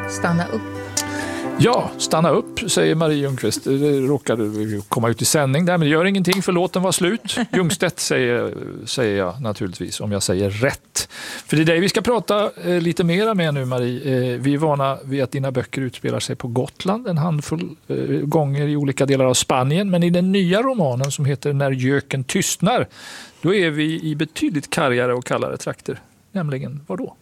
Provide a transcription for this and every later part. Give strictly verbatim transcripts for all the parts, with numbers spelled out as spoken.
Stanna upp. Ja, stanna upp, säger Marie Ljungqvist. Det råkade komma ut i sändning där, men det gör ingenting för låten var slut. Ljungstedt säger, säger jag naturligtvis, om jag säger rätt. För det är dig vi ska prata eh, lite mera med nu, Marie. Eh, vi är vana vid att dina böcker utspelar sig på Gotland en handfull eh, gånger i olika delar av Spanien. Men i den nya romanen som heter När göken tystnar, då är vi i betydligt kargare och kallare trakter. Nämligen, vad då?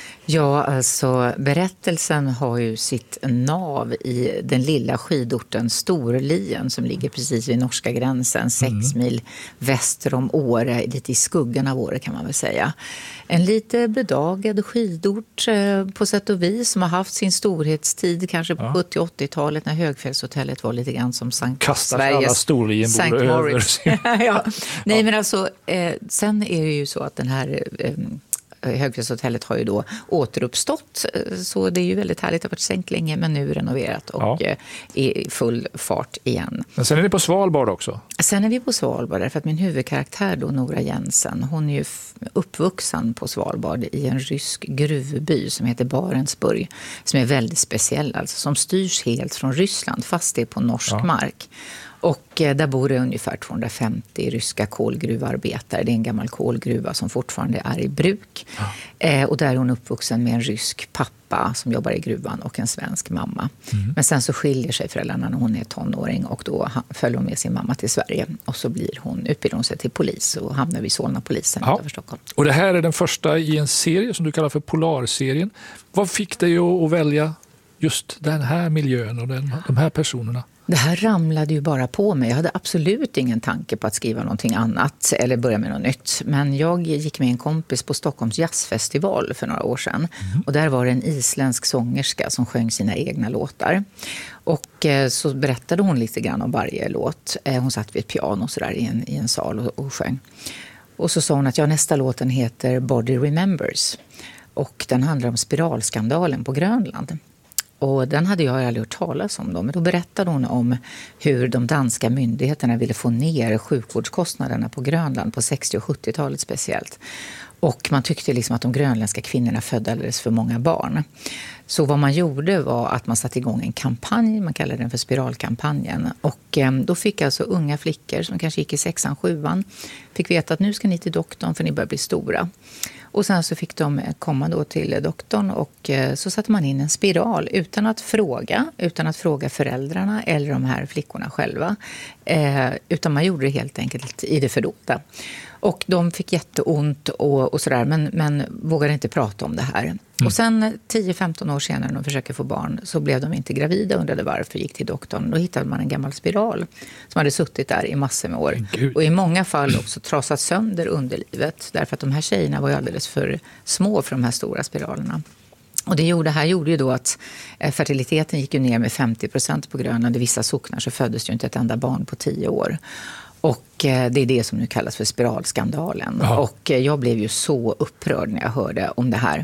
Ja, alltså berättelsen har ju sitt nav i den lilla skidorten Storlien som ligger precis vid norska gränsen, sex mm. mil väster om Åre, lite i skuggan av Åre kan man väl säga. En lite bedagad skidort eh, på sätt och vis som har haft sin storhetstid kanske på ja. sjuttio- och åttiotalet när Högfjällshotellet var lite grann som Sankt Kastar Sveriges alla Storlienbor över sig. ja. Nej men alltså, eh, sen är det ju så att den här... Eh, Högfjällshotellet har ju då återuppstått, så det är ju väldigt härligt att ha varit sänkt länge men nu renoverat och ja. är i full fart igen. Men sen är ni på Svalbard också? Sen är vi på Svalbard därför att min huvudkaraktär då, Nora Jensen, hon är ju uppvuxen på Svalbard i en rysk gruvby som heter Barentsburg som är väldigt speciell, alltså som styrs helt från Ryssland fast det är på norsk ja. mark. Och där bor det ungefär tvåhundrafemtio ryska kolgruvarbetare. Det är en gammal kolgruva som fortfarande är i bruk. Ja. Eh, och där är hon uppvuxen med en rysk pappa som jobbar i gruvan och en svensk mamma. Mm. Men sen så skiljer sig föräldrarna när hon är tonåring och då följer hon med sin mamma till Sverige. Och så blir hon, utbildar hon sig till polis och hamnar vid Solna-polisen ja. utanför Stockholm. Och det här är den första i en serie som du kallar för Polarserien. Vad fick dig att välja just den här miljön och den, de här personerna? Det här ramlade ju bara på mig. Jag hade absolut ingen tanke på att skriva någonting annat eller börja med något nytt. Men jag gick med en kompis på Stockholms jazzfestival för några år sedan. Mm. Och där var det en isländsk sångerska som sjöng sina egna låtar. Och eh, så berättade hon lite grann om varje låt. Eh, hon satt vid ett piano så där, i, en, i en sal och, och sjöng. Och så sa hon att ja, nästa låten heter Body Remembers. Och den handlar om spiralskandalen på Grönland. Och den hade jag aldrig hört talas om då. Men då berättade hon om hur de danska myndigheterna ville få ner sjukvårdskostnaderna på Grönland på sextio- och sjuttiotalet speciellt. Och man tyckte liksom att de grönländska kvinnorna födde alldeles för många barn. Så vad man gjorde var att man satte igång en kampanj, man kallade den för spiralkampanjen. Och eh, då fick alltså unga flickor som kanske gick i sexan, sjuan, fick veta att nu ska ni till doktorn för ni börjar bli stora. Och sen så fick de komma då till doktorn och eh, så satte man in en spiral utan att fråga, utan att fråga föräldrarna eller de här flickorna själva. Eh, utan man gjorde det helt enkelt i det fördolda. Och de fick jätteont och, och sådär, men, men vågade inte prata om det här. Mm. Och sen tio femton år senare när de försöker få barn så blev de inte gravida, undrade varför, gick till doktorn. Då hittade man en gammal spiral som hade suttit där i massor med år. Gud. Och i många fall också trasat sönder underlivet. Därför att de här tjejerna var ju alldeles för små för de här stora spiralerna. Och det gjorde, här gjorde ju då att fertiliteten gick ju ner med femtio procent på Grönland. I vissa socknar så föddes ju inte ett enda barn på tio år. Och det är det som nu kallas för spiralskandalen. Aha. Och jag blev ju så upprörd när jag hörde om det här.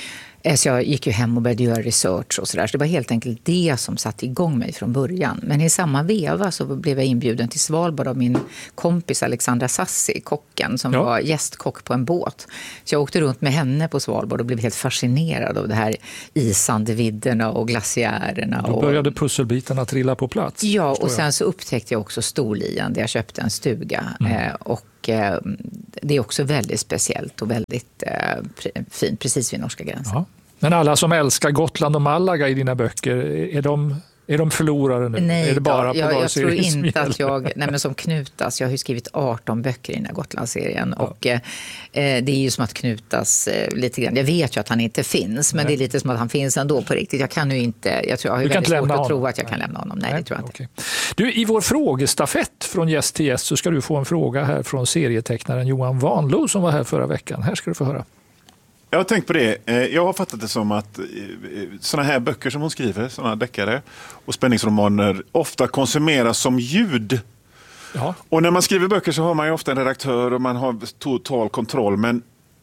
Så jag gick ju hem och började göra research och sådär. Så det var helt enkelt det som satte igång mig från början. Men i samma veva så blev jag inbjuden till Svalbard av min kompis Alexandra Sassi, kocken, som ja. var gästkock på en båt. Så jag åkte runt med henne på Svalbard och blev helt fascinerad av det här isande vidderna och glaciärerna. Då började och... pusselbitarna trilla på plats. Ja, och sen så upptäckte jag också Storlien där jag köpte en stuga. Mm. Eh, och det är också väldigt speciellt och väldigt eh, fint, precis vid norska gränsen. Ja. Men alla som älskar Gotland och Malaga i dina böcker, är de, är de förlorare nu? Nej, är det bara då, jag, jag tror inte att jag, nej men som Knutas, jag har ju skrivit arton böcker i den här Gotlandsserien ja. och eh, det är ju som att Knutas eh, lite grann, jag vet ju att han inte finns, men nej. det är lite som att han finns ändå på riktigt. Jag kan ju inte, jag, tror, jag har ju väldigt svårt att tro att jag kan lämna honom. Nej, nej det tror jag okay. inte. Du, i vår frågestafett från gäst till gäst så ska du få en fråga här från serietecknaren Johan Vanlo som var här förra veckan. Här ska du få höra. Jag har tänkt på det. Jag har fattat det som att såna här böcker som hon skriver, såna deckare och spänningsromaner ofta konsumeras som ljud. Ja. Och när man skriver böcker så har man ju ofta en redaktör och man har total kontroll. Men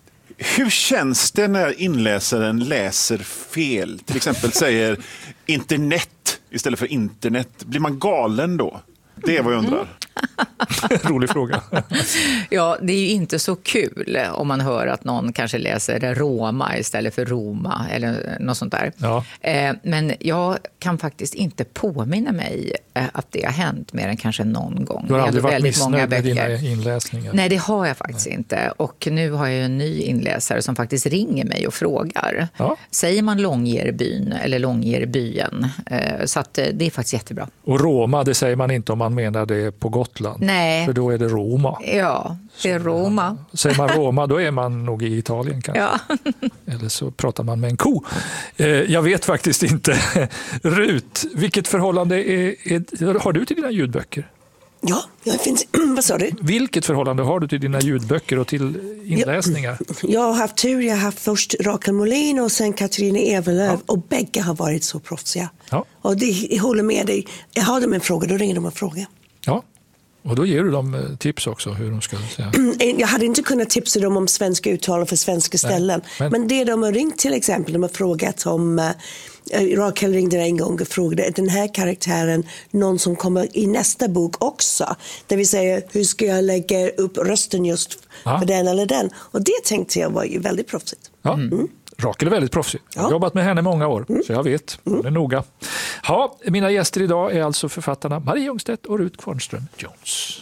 hur känns det när inläsaren läser fel? Till exempel säger internet istället för internet. Blir man galen då? Det är vad jag undrar. Rolig fråga. Ja, det är ju inte så kul om man hör att någon kanske läser Roma istället för Roma eller något sånt där. Ja. Men jag kan faktiskt inte påminna mig att det har hänt mer än kanske någon gång. Du har aldrig varit väldigt många missnöjd med böcker. dina inläsningar? Nej, det har jag faktiskt Nej. inte. Och nu har jag en ny inläsare som faktiskt ringer mig och frågar. Ja. Säger man Långyerbyn eller Långyerbyen? Så att det är faktiskt jättebra. Och Roma, det säger man inte om man menar det på Gotland. Nej. För då är det Roma. Ja, det är Roma. Så, säger man Roma, då är man nog i Italien kanske. Ja. Eller så pratar man med en ko. Jag vet faktiskt inte. Rut, vilket förhållande är, är, har du till dina ljudböcker? Ja, jag finns, vad sa du? Vilket förhållande har du till dina ljudböcker och till inläsningar? Jag, jag har haft tur, jag har haft först Rakel Molin och sen Katarina Evelöv, ja. Och bägge har varit så proffsiga. Ja. Och det, jag håller med dig, jag har dem en fråga, då ringer de och frågar. Ja, och då ger du dem tips också hur de ska säga. Jag hade inte kunnat tipsa dem om svenska uttal för svenska ställen. Nej, men... men det de har ringt till exempel, de har frågat om... Rakel ringde en gång och frågade den här karaktären någon som kommer i nästa bok också. Det vill säga, hur ska jag lägga upp rösten just för ja. den eller den? Och det tänkte jag var ju väldigt proffsigt. Ja. Mm. Rakel är väldigt proffsig. Jag har ja. jobbat med henne många år, mm. så jag vet. Hon är noga. Ja, mina gäster idag är alltså författarna Marie Ljungstedt och Rut Kvarnström Jones.